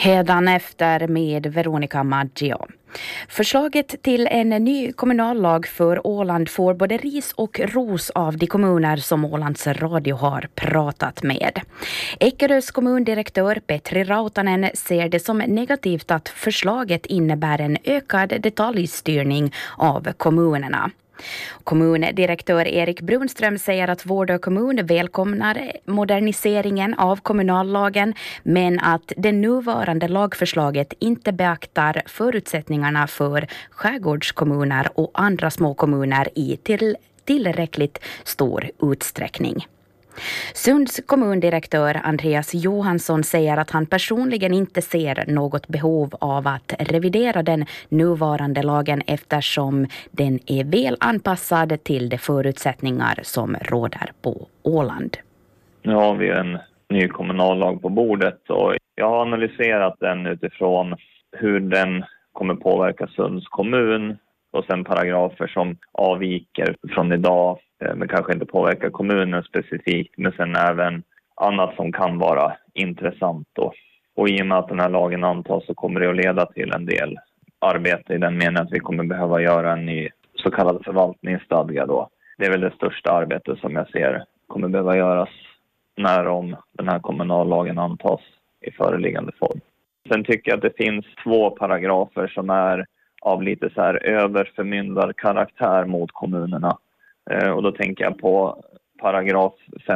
Hädanefter med Veronica Maggio. Förslaget till en ny kommunallag för Åland får både ris och ros av de kommuner som Ålands Radio har pratat med. Eckerös kommundirektör Petri Rautanen ser det som negativt att förslaget innebär en ökad detaljstyrning av kommunerna. Kommundirektör Erik Brunström säger att Vårdö kommun välkomnar moderniseringen av kommunallagen, men att det nuvarande lagförslaget inte beaktar förutsättningarna för skärgårdskommuner och andra små kommuner i tillräckligt stor utsträckning. Sunds kommundirektör Andreas Johansson säger att han personligen inte ser något behov av att revidera den nuvarande lagen eftersom den är väl anpassad till de förutsättningar som råder på Åland. Nu har vi en ny kommunallag på bordet och jag har analyserat den utifrån hur den kommer påverka Sunds kommun och sen paragrafer som avviker från idag men kanske inte påverkar kommunen specifikt, men sen även annat som kan vara intressant då. Och i och med att den här lagen antas så kommer det att leda till en del arbete i den meningen att vi kommer behöva göra en ny så kallad förvaltningsstadga då. Det är väl det största arbetet som jag ser kommer behöva göras när om den här kommunallagen antas i föreliggande form. Sen tycker jag att det finns 2 paragrafer som är av lite så här överförmyndarkaraktär mot kommunerna. Och då tänker jag på paragraf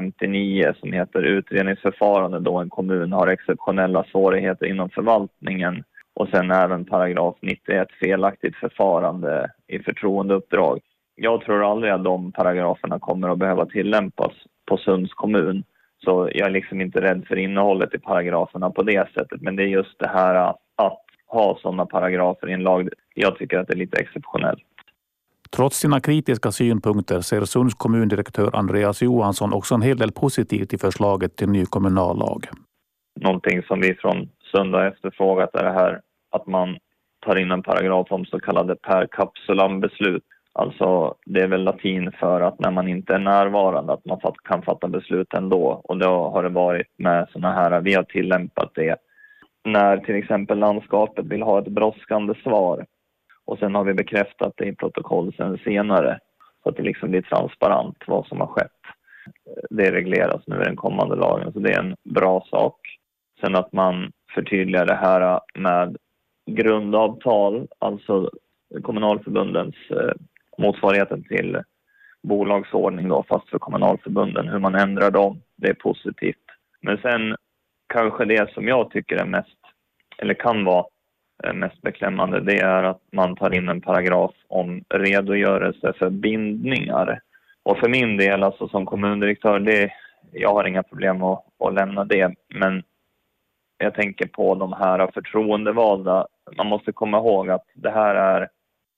59 som heter utredningsförfarande då en kommun har exceptionella svårigheter inom förvaltningen. Och sen även paragraf 91 felaktigt förfarande i förtroendeuppdrag. Jag tror aldrig att de paragraferna kommer att behöva tillämpas på Sunds kommun. Så jag är liksom inte rädd för innehållet i paragraferna på det sättet. Men det är just det här att ha sådana paragrafer i en lag. Jag tycker att det är lite exceptionellt. Trots sina kritiska synpunkter ser Sunds kommundirektör Andreas Johansson också en hel del positivt i förslaget till ny kommunallag. Någonting som vi från Sund har efterfrågat är det här att man tar in en paragraf om så kallade per capsulam beslut. Alltså det är väl latin för att när man inte är närvarande att man kan fatta beslut ändå. Och då har det varit med sådana här, vi har tillämpat det när till exempel landskapet vill ha ett brådskande svar. Och sen har vi bekräftat det i protokoll sen senare. Så att det liksom blir transparent vad som har skett. Det regleras nu i den kommande lagen. Så det är en bra sak. Sen att man förtydligar det här med grundavtal. Alltså kommunalförbundens motsvarigheten till bolagsordning då, fast för kommunalförbunden. Hur man ändrar dem. Det är positivt. Men sen kanske det som jag tycker är mest, eller kan vara mest beklämmande, det är att man tar in en paragraf om redogörelse för bindningar. Och för min del, alltså som kommundirektör, jag har inga problem att lämna det. Men jag tänker på de här förtroendevalda. Man måste komma ihåg att det här är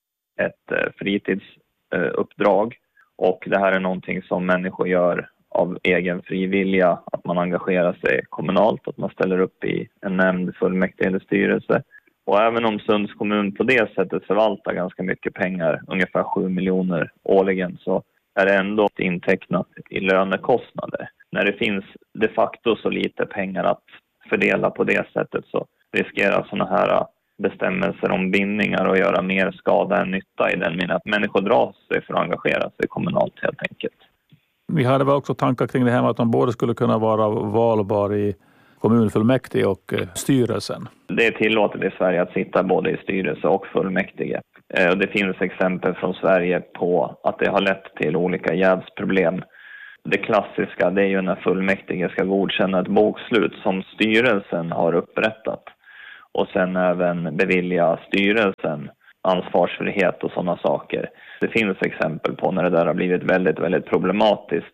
ett fritidsuppdrag. Och det här är någonting som människor gör av egen frivilliga. Att man engagerar sig kommunalt, att man ställer upp i en nämnd, fullmäktige eller styrelse. Och även om Sunds kommun på det sättet förvaltar ganska mycket pengar, ungefär 7 miljoner årligen, så är det ändå intecknat i lönekostnader. När det finns de facto så lite pengar att fördela på det sättet så riskerar sådana här bestämmelser om bindningar och göra mer skada än nytta i den meningen att människor drar sig för att engagera sig kommunalt helt enkelt. Vi hade väl också tankar kring det här med att man både skulle kunna vara valbar i kommunfullmäktige och styrelsen. Det är tillåtet i Sverige att sitta både i styrelse och fullmäktige. Det finns exempel från Sverige på att det har lett till olika jävsproblem. Det klassiska det är ju när fullmäktige ska godkänna ett bokslut som styrelsen har upprättat. Och sen även bevilja styrelsen ansvarsfrihet och sådana saker. Det finns exempel på när det där har blivit väldigt, väldigt problematiskt.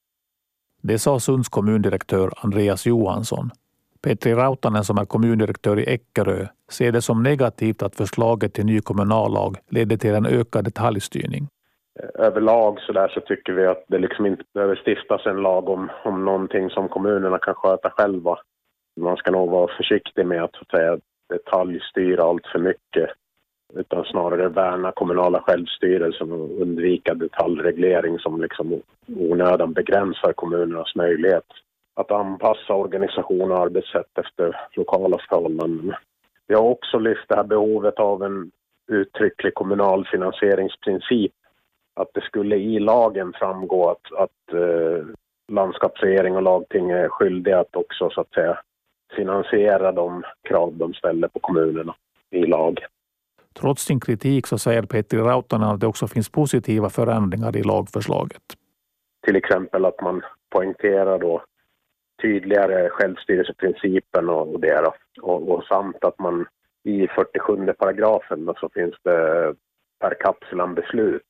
Det sa Sunds kommundirektör Andreas Johansson. Petri Rautanen som är kommundirektör i Eckerö ser det som negativt att förslaget till ny kommunallag leder till en ökad detaljstyrning. Överlag så tycker vi att det liksom inte behöver stiftas en lag om någonting som kommunerna kan sköta själva. Man ska nog vara försiktig med att säga detaljstyra allt för mycket. Utan snarare värna kommunala självstyrelsen och undvika detaljreglering som liksom onödan begränsar kommunernas möjlighet att anpassa organisation och arbetssätt efter lokala förhållanden. Vi har också lyft det här behovet av en uttrycklig kommunal finansieringsprincip. Att det skulle i lagen framgå att landskapsregering och lagting är skyldiga att också så att säga finansiera de krav de ställer på kommunerna i lag. Trots sin kritik så säger Petri Rautanen att det också finns positiva förändringar i lagförslaget. Till exempel att man poängterar då tydligare självstyrelseprincipen och det då. Och samt att man i 47 paragrafen så finns det per kapsulan beslut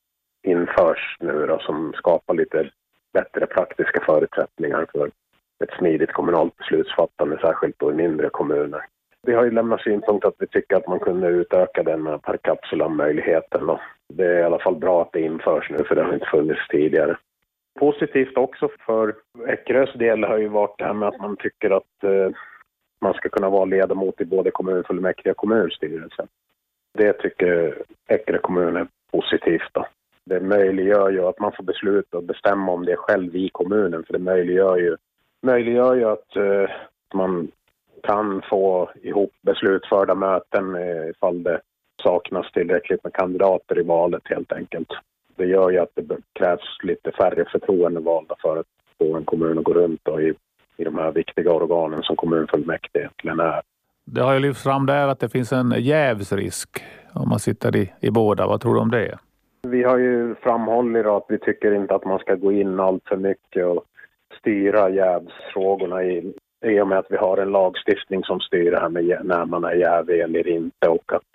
införs nu då, som skapar lite bättre praktiska förutsättningar för ett smidigt kommunalt beslutsfattande, särskilt då i mindre kommuner. Vi har ju lämnat synpunkt att vi tycker att man kunde utöka den per kapsulan-möjligheten. Det är i alla fall bra att det införs nu, för det har inte funnits tidigare. Positivt också för Eckerös del har ju varit det här med att man tycker att man ska kunna vara ledamot i både kommunfullmäktige och kommunstyrelse. Det tycker Eckerö kommun är positivt då. Det möjliggör ju att man får besluta och bestämma om det själv i kommunen, för det möjliggör ju att man kan få ihop beslutförda möten ifall det saknas tillräckligt med kandidater i valet helt enkelt. Det gör ju att det krävs lite färre förtroendevalda för att få en kommun att gå runt och i de här viktiga organen som kommunfullmäktige egentligen är. Det har ju lyfts fram där att det finns en jävsrisk om man sitter i båda. Vad tror du om det? Vi har ju framhållit att vi tycker inte att man ska gå in allt för mycket och styra jävsfrågorna i och med att vi har en lagstiftning som styr det här med när man är jävig eller inte, och att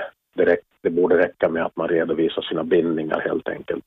det borde räcka med att man redovisar sina bindningar helt enkelt.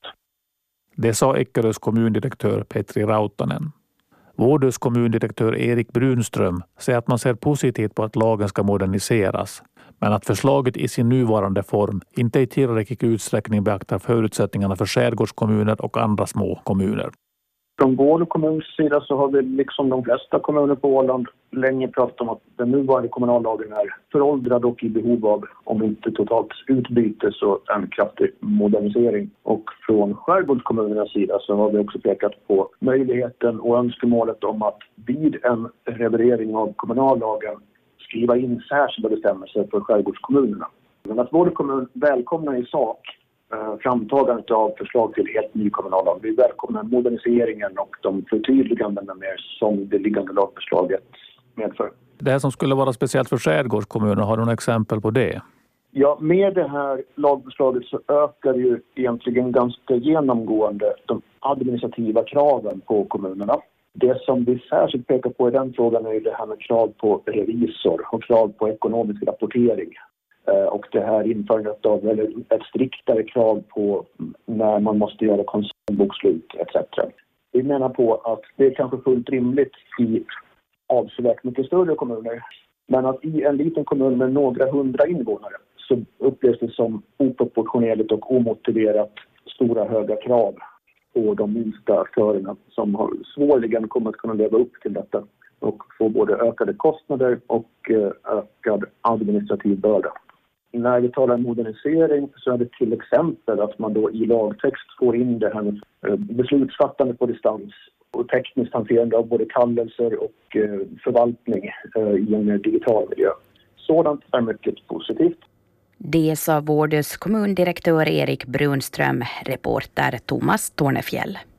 Det sa Eckerös kommundirektör Petri Rautanen. Vårdös kommundirektör Erik Brunström säger att man ser positivt på att lagen ska moderniseras, men att förslaget i sin nuvarande form inte i tillräcklig utsträckning beaktar förutsättningarna för skärgårdskommuner och andra små kommuner. Från vår kommuns sida så har vi liksom de flesta kommuner på Åland länge pratat om att den nuvarande kommunallagen är föråldrad och i behov av, om inte totalt utbyte, så en kraftig modernisering. Och från skärgårdskommunernas sida så har vi också pekat på möjligheten och önskemålet om att vid en revidering av kommunallagen skriva in särskilda bestämmelser för skärgårdskommunerna. Men att vår kommun välkomnar i sak framtagandet av förslag till helt ny kommunallag. Vi välkomnar moderniseringen och de förtydliganden med som det liggande lagförslaget medför. Det här som skulle vara speciellt för skärgårdskommuner, har du några exempel på det? Ja, med det här lagförslaget så ökar ju egentligen ganska genomgående de administrativa kraven på kommunerna. Det som vi särskilt pekar på i den frågan är det här med krav på revisor och krav på ekonomisk rapportering. Och det här införandet av ett striktare krav på när man måste göra koncernbokslut etc. Vi menar på att det är kanske fullt rimligt i avsevärt mycket större kommuner. Men att i en liten kommun med några hundra invånare så upplevs det som oproportionerligt och omotiverat stora höga krav på de minsta aktörerna som har svårligen kommer att kunna leva upp till detta och få både ökade kostnader och ökad administrativ börda. När vi talar modernisering så är det till exempel att man då i lagtext får in det här med beslutsfattande på distans och tekniskt hanterande av både kallelser och förvaltning i en digital miljö. Sådant är mycket positivt. Det sa Vårdös kommundirektör Erik Brunström, reporter Thomas Tornefjäll.